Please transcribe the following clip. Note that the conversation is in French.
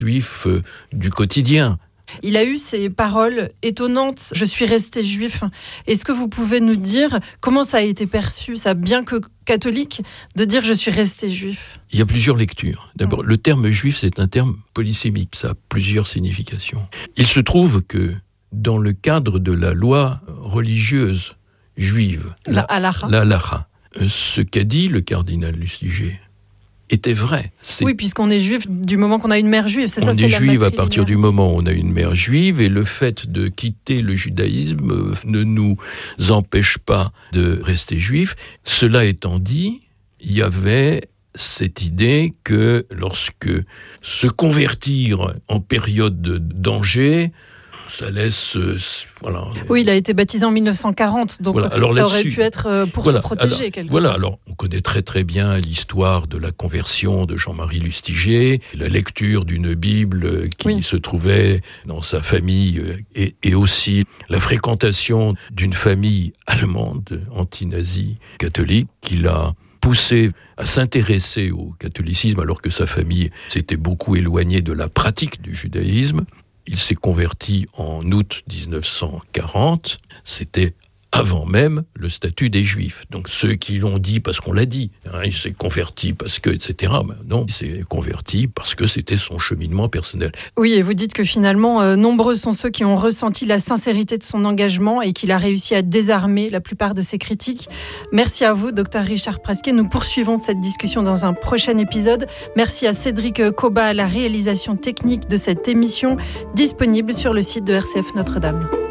juif du quotidien. Il a eu ces paroles étonnantes « Je suis resté juif ». Est-ce que vous pouvez nous dire comment ça a été perçu, ça, bien que catholique, de dire « Je suis resté juif ». Il y a plusieurs lectures. D'abord, le terme juif, c'est un terme polysémique. Ça a plusieurs significations. Il se trouve que dans le cadre de la loi religieuse juive, la halacha, ce qu'a dit le cardinal Lustiger était vrai. Oui, puisqu'on est juif du moment qu'on a une mère juive. On est juif à partir du moment où on a une mère juive, et le fait de quitter le judaïsme ne nous empêche pas de rester juif. Cela étant dit, il y avait cette idée que lorsque se convertir en période de danger, ça laisse... voilà. Oui, il a été baptisé en 1940, donc voilà, ça aurait pu être pour se protéger. Alors on connaît très très bien l'histoire de la conversion de Jean-Marie Lustiger, la lecture d'une Bible qui se trouvait dans sa famille, et aussi la fréquentation d'une famille allemande, anti-nazie, catholique, qui l'a poussé à s'intéresser au catholicisme alors que sa famille s'était beaucoup éloignée de la pratique du judaïsme. Il s'est converti en août 1940, c'était avant même le statut des Juifs. Donc ceux qui l'ont dit parce qu'on l'a dit, il s'est converti parce que, etc. Non, il s'est converti parce que c'était son cheminement personnel. Oui, et vous dites que finalement, nombreux sont ceux qui ont ressenti la sincérité de son engagement et qu'il a réussi à désarmer la plupart de ses critiques. Merci à vous, Dr Richard Prasquet. Nous poursuivons cette discussion dans un prochain épisode. Merci à Cédric Coba à la réalisation technique de cette émission, disponible sur le site de RCF Notre-Dame.